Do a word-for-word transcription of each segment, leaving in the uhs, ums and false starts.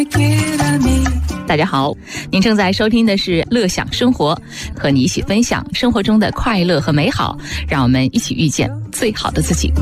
大家好，您正在收听的是乐享生活，和你一起分享生活中的快乐和美好，让我们一起遇见最好的自己。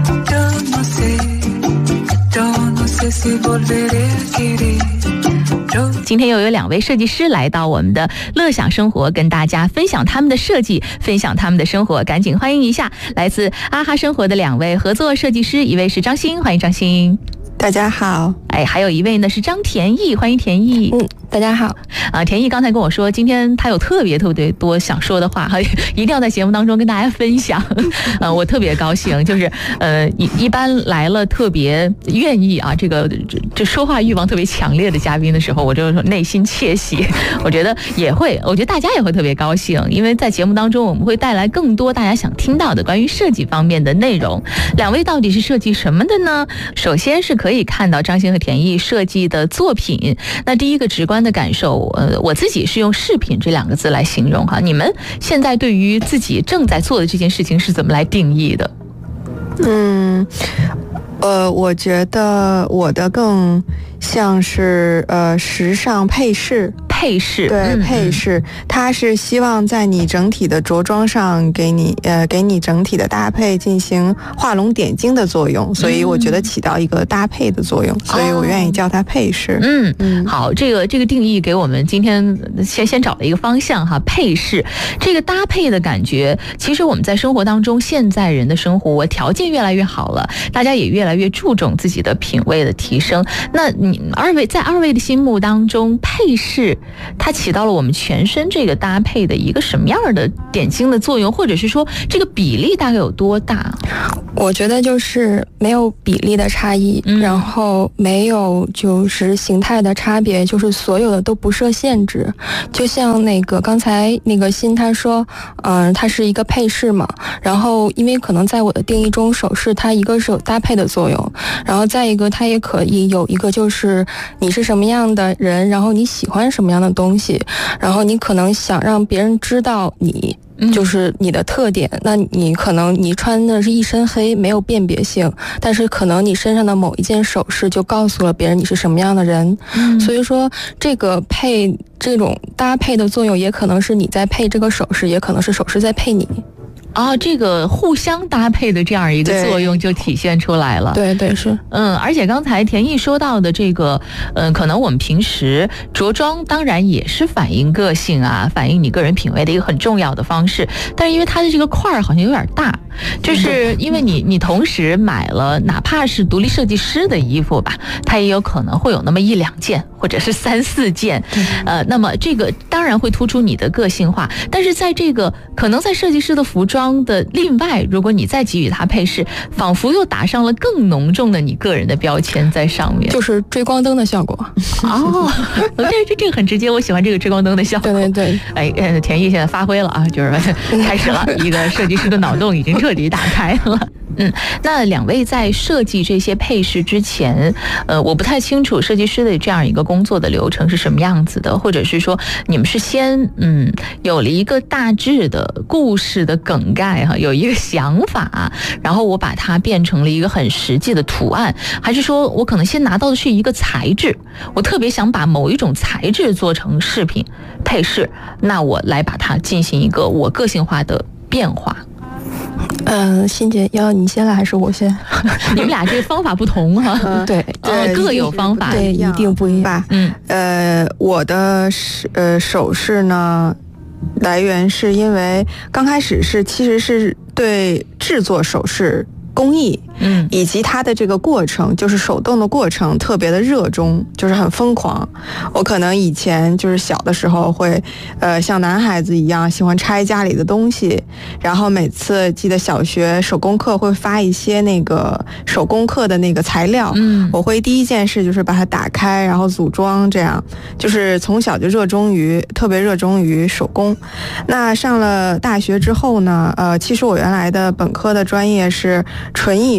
今天又有两位设计师来到我们的乐享生活，跟大家分享他们的设计，分享他们的生活。赶紧欢迎一下来自阿哈生活的两位合作设计师，一位是张欣，欢迎张欣。 大家好。 哎，还有一位呢是张田毅，欢迎田毅。 嗯，大家好。 啊，田毅刚才跟我说，今天他有特别特别多想说的话，一定要在节目当中跟大家分享。呃，我特别高兴，就是呃一一般来了特别愿意啊，这个这这说话欲望特别强烈的嘉宾的时候，我就内心窃喜。我觉得也会，我觉得大家也会特别高兴，因为在节目当中我们会带来更多大家想听到的关于设计方面的内容。两位到底是设计什么的呢？首先是可以看到张欣和田毅设计的作品。那第一个直观的感受，呃，我自己是用饰品这两个字来形容哈。你们现在对于自己正在做的这件事情是怎么来定义的？ 嗯，呃，我觉得我的更像是呃时尚配饰。 配饰， 对， 嗯、 配饰，它是希望在你整体的着装上给你呃给你整体的搭配进行画龙点睛的作用，所以我觉得起到一个搭配的作用，嗯、所以我愿意叫它配饰。 嗯嗯，好，这个这个定义给我们今天先先找了一个方向哈，配饰这个搭配的感觉，其实我们在生活当中，现在人的生活条件越来越好了，大家也越来越注重自己的品味的提升。那你二位在二位的心目当中，配饰它起到了我们全身这个搭配的一个什么样的点睛的作用，或者是说这个比例大概有多大？ 我觉得就是没有比例的差异，嗯、然后没有就是形态的差别，就是所有的都不设限制。就像那个刚才那个欣他说，嗯、呃，它是一个配饰嘛，然后因为可能在我的定义中，首饰它一个是有搭配的作用，然后再一个它也可以有一个就是你是什么样的人，然后你喜欢什么样的东西，然后你可能想让别人知道你就是你的特点，嗯、那你可能你穿的是一身黑，没有辨别性，但是可能你身上的某一件首饰就告诉了别人你是什么样的人。嗯、所以说这个配这种搭配的作用，也可能是你在配这个首饰，也可能是首饰在配你。 啊，这个互相搭配的这样一个作用就体现出来了。 对对是， 嗯，而且刚才田毅说到的这个，嗯，可能我们平时着装当然也是反映个性啊，反映你个人品味的一个很重要的方式。但是因为它的这个块儿好像有点大，就是因为你你同时买了哪怕是独立设计师的衣服吧，它也有可能会有那么一两件或者是三四件，呃，那么这个当然会突出你的个性化。但是在这个可能在设计师的服装的另外，如果你再给予它配饰，仿佛又打上了更浓重的你个人的标签在上面， 就是追光灯的效果。 哦，这这这个很直接，我喜欢这个追光灯的效果。 对对对， 哎，田毅现在发挥了啊，就是开始了一个设计师的脑洞已经彻底打开了。嗯，那两位在设计这些配饰之前，呃，我不太清楚设计师的这样一个工作的流程是什么样子的，或者是说你们是先嗯有了一个大致的故事的梗概哈，有一个想法，然后我把它变成了一个很实际的图案，还是说我可能先拿到的是一个材质，我特别想把某一种材质做成饰品配饰，那我来把它进行一个我个性化的变化。 嗯、呃，欣姐，要你先来还是我先？ 你们俩这个方法不同哈、啊， 对， 呃，各有方法， 对，一定不一样。 嗯，呃，我的呃首饰呢，来源是因为刚开始是其实是对制作首饰工艺，嗯，以及它的这个过程，就是手动的过程，特别的热衷，就是很疯狂。我可能以前就是小的时候会，呃，像男孩子一样喜欢拆家里的东西，然后每次记得小学手工课会发一些那个手工课的那个材料，嗯，我会第一件事就是把它打开，然后组装，这样就是从小就热衷于特别热衷于手工。那上了大学之后呢，呃，其实我原来的本科的专业是纯艺术。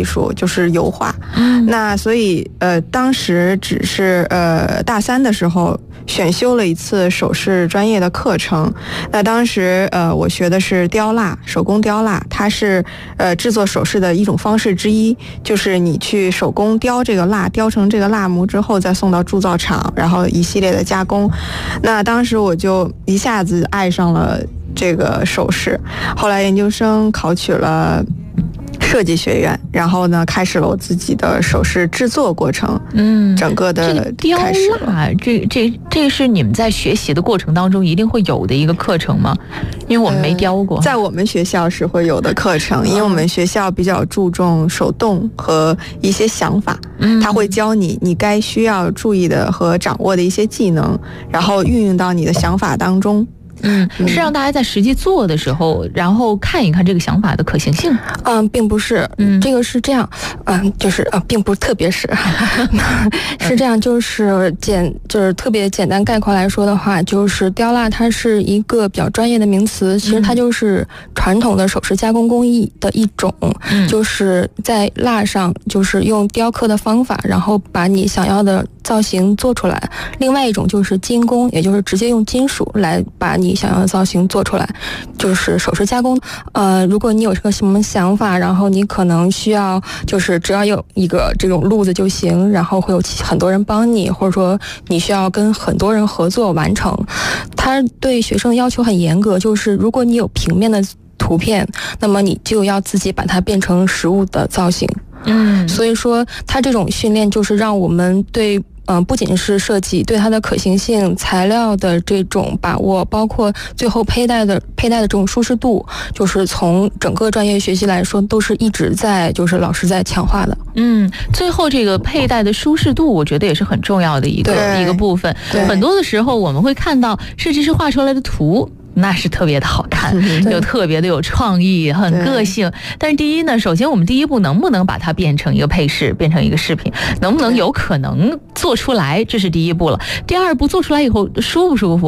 术，就是油画。嗯，那所以呃，当时只是呃大三的时候选修了一次首饰专业的课程。那当时呃我学的是雕蜡，手工雕蜡，它是呃制作首饰的一种方式之一，就是你去手工雕这个蜡，雕成这个蜡模之后再送到铸造厂，然后一系列的加工。那当时我就一下子爱上了这个首饰，后来研究生考取了设计学院，然后呢，开始了我自己的首饰制作过程。嗯，整个的雕蜡，这这这是你们在学习的过程当中一定会有的一个课程吗？因为我们没雕过。 呃、在我们学校是会有的课程，因为我们学校比较注重手动和一些想法，嗯，他会教你你该需要注意的和掌握的一些技能，然后运用到你的想法当中。 嗯，是让大家在实际做的时候，然后看一看这个想法的可行性。 嗯，并不是，嗯，这个是这样，嗯，就是呃，并不特别是，是这样，就是简，就是特别简单概括来说的话，就是雕蜡它是一个比较专业的名词，其实它就是传统的首饰加工工艺的一种，嗯，就是在蜡上就是用雕刻的方法，然后把你想要的造型做出来。另外一种就是金工，也就是直接用金属来把你你想要的造型做出来，就是首饰加工。呃，如果你有这个什么想法，然后你可能需要，就是只要有一个这种路子就行，然后会有很多人帮你，或者说你需要跟很多人合作完成。他对学生的要求很严格，就是如果你有平面的图片，那么你就要自己把它变成实物的造型。嗯，所以说他这种训练就是让我们对嗯、呃，不仅是设计，对它的可行性、材料的这种把握，包括最后佩戴的佩戴的这种舒适度，就是从整个专业学习来说，都是一直在就是老师在强化的。 嗯，最后这个佩戴的舒适度，我觉得也是很重要的一个一个部分。很多的时候我们会看到设计师画出来的图，那是特别的好看，又特别的有创意，很个性。但是第一呢，首先我们第一步能不能把它变成一个配饰，变成一个饰品，能不能有可能做出来，这是第一步了。第二步做出来以后舒不舒服？